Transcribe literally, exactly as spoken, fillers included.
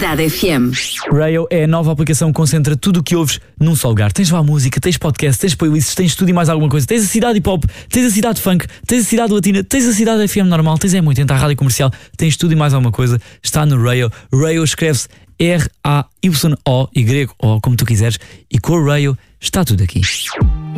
Cidade F M. Rayo é a nova aplicação que concentra tudo o que ouves num só lugar. Tens lá música, tens podcast, tens playlists, tens tudo e mais alguma coisa. Tens a cidade hip hop, tens a cidade funk, tens a cidade latina, tens a cidade F M normal, tens é muito, tens a rádio comercial, tens tudo e mais alguma coisa. Está no Rayo. Rayo escreve-se R A Y O, e grego, ou como tu quiseres, e com o Rayo está tudo aqui.